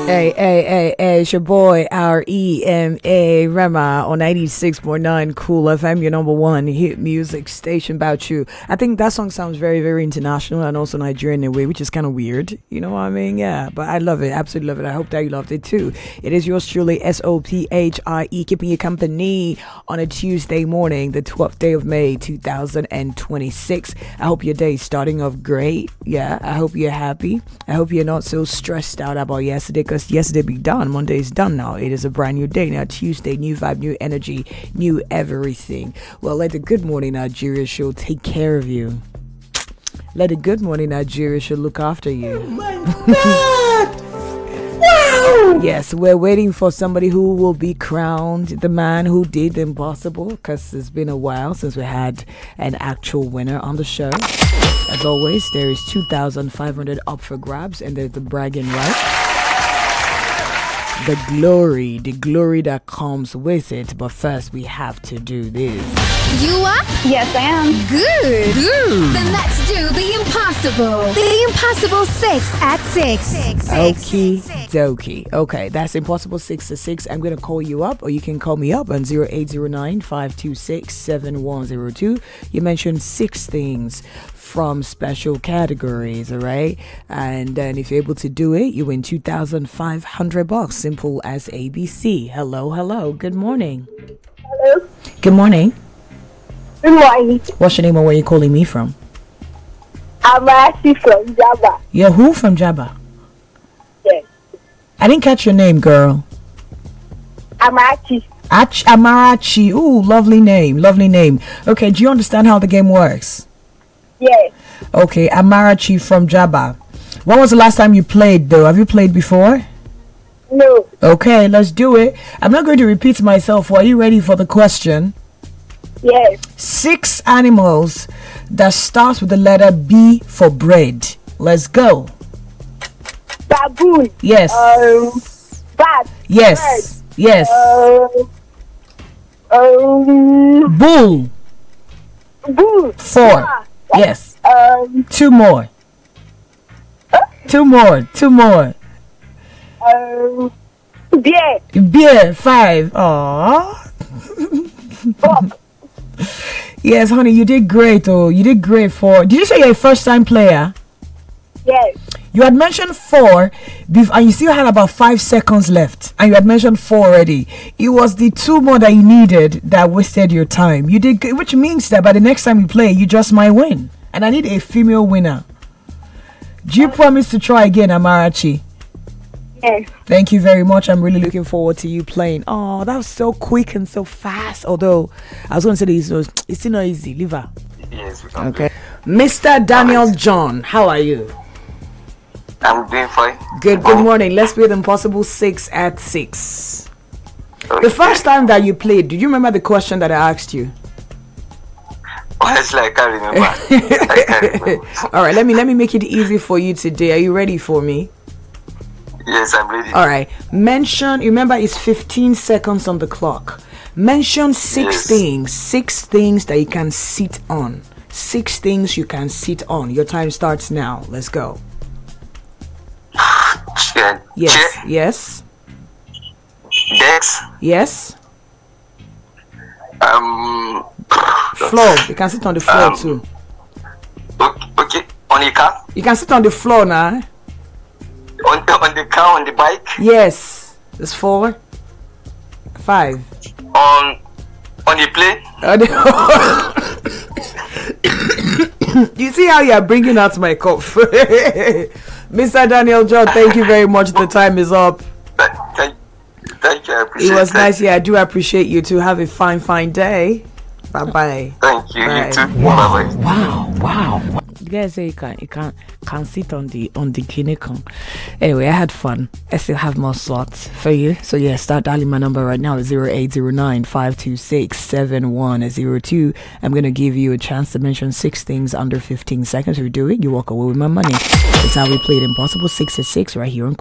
Hey, it's your boy, R-E-M-A, Rema, on 96.9 Cool FM, your number one hit music station about you. I think that song sounds very, very international and also Nigerian in a way, which is kind of weird. You know what I mean? Yeah, but I love it. Absolutely love it. I hope that you loved it too. It is yours truly, S-O-P-H-I-E, keeping you company on a Tuesday morning, the 12th day of May, 2026. I hope your day is starting off great. Yeah, I hope you're happy. I hope you're not so stressed out about yesterday, because yesterday be done. Monday is done now. It is a brand new day now. Tuesday, new vibe, new energy, new everything. Well, let the Good Morning Nigeria show take care of you. Let the Good Morning Nigeria show look after you. Oh my God! Wow! Yes, we're waiting for somebody who will be crowned the man who did the impossible, because it's been a while since we had an actual winner on the show. As always, there is 2,500 up for grabs, and there's the bragging right. The glory that comes with it. But first, we have to do this. You are? Yes, I am. Good. Then let's do the impossible. The impossible 6 at 6. Okie dokie. Okay, that's impossible 6 to 6. I'm going to call you up, or you can call me up on 0809-526-7102. You mentioned 6 things from special categories, all right? And then if you're able to do it, you win $2,500. Simple as ABC. Hello. Good morning. Hello. Good morning. Good morning. What's your name and where you calling me from? I'm actually from Jaba. You're who from Jaba? Yes. I didn't catch your name, girl. I'm actually. Amarachi. Ooh, lovely name. Okay, do you understand how the game works? Yes. Okay, Amarachi from Jaba. When was the last time you played, though? Have you played before? No. Okay, let's do it. I'm not going to repeat myself. Are you ready for the question? Yes. 6 animals that start with the letter B for bread. Let's go. Baboon. Yes. Bat. Yes. Bird. Yes. Bull. Bull. 4. Yes. 2 more. Huh? 2 more. Bear. Beer. 5. Aww. Bob. Yes, honey, you did great. Oh, you did great. Did you say you're a first-time player? Yes. You had mentioned 4, and you still had about 5 seconds left, and you had mentioned 4 already. It was the 2 more that you needed that wasted your time. You did, which means that by the next time you play, you just might win. And I need a female winner. Do you promise to try again, Amarachi? Yes. Thank you very much. I'm really looking forward to you playing. Oh, that was so quick and so fast. Although I was going to say this, it's still not easy. Leave her. Yes, we can. Okay. Mr. Daniel John, how are you? I'm doing fine. Good morning. Let's play the impossible 6 at 6. Okay. The first time that you played, do you remember the question that I asked you? Honestly, I can't remember. All right, let me make it easy for you today. Are you ready for me? Yes, I'm ready. All right. Remember it's 15 seconds on the clock. Mention 6 things. 6 things that you can sit on. 6 things you can sit on. Your time starts now. Let's go. Chair. Yes. Desk. Yes. Floor. You can sit on the floor too. Okay. On the car. You can sit on the floor now. On the car, on the bike. Yes. That's 4. 5. On the plane. You see how you are bringing out my cough. Mr. Daniel John, thank you very much. The time is up. Thank you. I appreciate it. It was nice. Yeah, I do appreciate you too. Have a fine day. Bye. Thank you. Bye. You too. Wow. Bye. Wow. You guys say you can sit on the Kinecon. Anyway, I had fun. I still have more slots for you. So yeah, start dialing my number right now. 0809-526-7102. I'm gonna give you a chance to mention 6 things under 15 seconds. If you do it, you walk away with my money. It's how we played Impossible 6 at 6 right here on